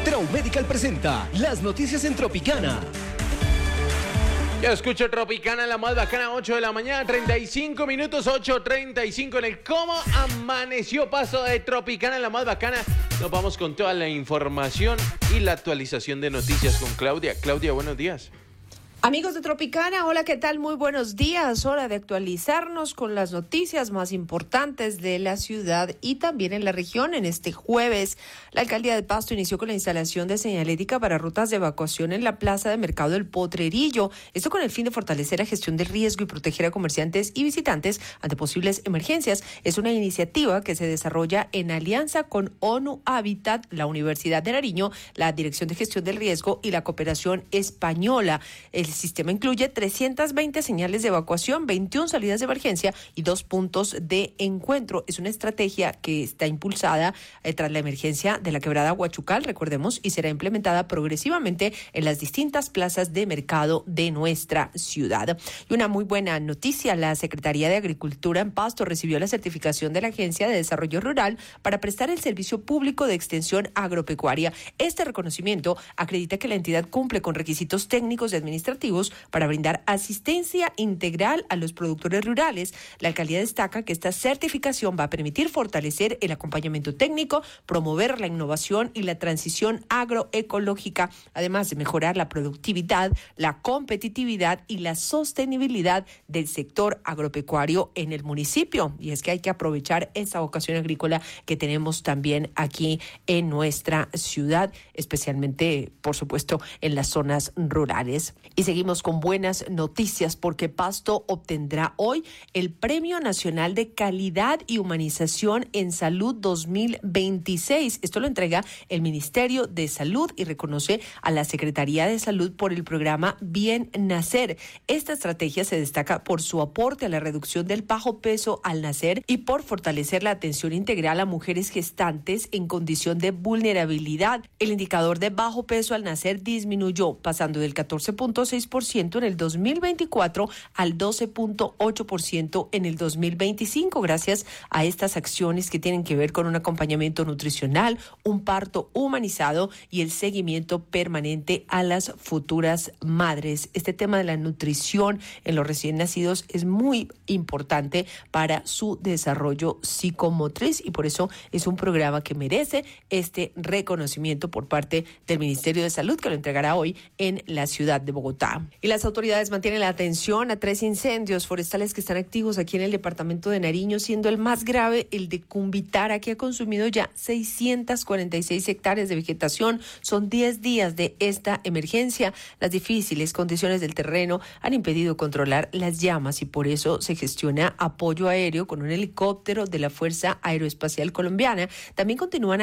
Trau Medical presenta las noticias en Tropicana. Yo escucho Tropicana, la más bacana, 8 de la mañana, 35 minutos, 8:35 en el cómo amaneció paso de Tropicana, la más bacana. Nos vamos con toda la información y la actualización de noticias con Claudia. Claudia, buenos días. Amigos de Tropicana, hola, ¿qué tal? Muy buenos días. Hora de actualizarnos con las noticias más importantes de la ciudad y también en la región. En este jueves, la alcaldía de Pasto inició con la instalación de señalética para rutas de evacuación en la plaza de mercado del Potrerillo. Esto con el fin de fortalecer la gestión del riesgo y proteger a comerciantes y visitantes ante posibles emergencias. Es una iniciativa que se desarrolla en alianza con ONU Habitat, la Universidad de Nariño, la Dirección de Gestión del Riesgo y la Cooperación Española. El sistema incluye 320 señales de evacuación, 21 salidas de emergencia y 2 puntos de encuentro. Es una estrategia que está impulsada tras la emergencia de la quebrada Huachucal, recordemos, y será implementada progresivamente en las distintas plazas de mercado de nuestra ciudad. Y una muy buena noticia, la Secretaría de Agricultura en Pasto recibió la certificación de la Agencia de Desarrollo Rural para prestar el servicio público de extensión agropecuaria. Este reconocimiento acredita que la entidad cumple con requisitos técnicos y administrativos para brindar asistencia integral a los productores rurales. La alcaldía destaca que esta certificación va a permitir fortalecer el acompañamiento técnico, promover la innovación y la transición agroecológica, además de mejorar la productividad, la competitividad y la sostenibilidad del sector agropecuario en el municipio. Y es que hay que aprovechar esa vocación agrícola que tenemos también aquí en nuestra ciudad, especialmente, por supuesto, en las zonas rurales. Y seguimos con buenas noticias porque Pasto obtendrá hoy el Premio Nacional de Calidad y Humanización en Salud 2026. Esto lo entrega el Ministerio de Salud y reconoce a la Secretaría de Salud por el programa Bien Nacer. Esta estrategia se destaca por su aporte a la reducción del bajo peso al nacer y por fortalecer la atención integral a mujeres gestantes en condición de vulnerabilidad. El indicador de bajo peso al nacer disminuyó, pasando del 14.6% en el 2024 al 12.8% en el 2025, gracias a estas acciones que tienen que ver con un acompañamiento nutricional, un parto humanizado y el seguimiento permanente a las futuras madres. Este tema de la nutrición en los recién nacidos es muy importante para su desarrollo psicomotriz y por eso es un programa que merece este reconocimiento por parte del Ministerio de Salud, que lo entregará hoy en la ciudad de Bogotá. Y las autoridades mantienen la atención a 3 incendios forestales que están activos aquí en el departamento de Nariño, siendo el más grave el de Cumbitara, que ha consumido ya 646 hectáreas de vegetación. Son 10 días de esta emergencia. Las difíciles condiciones del terreno han impedido controlar las llamas y por eso se gestiona apoyo aéreo con un helicóptero de la Fuerza Aeroespacial Colombiana. También continúan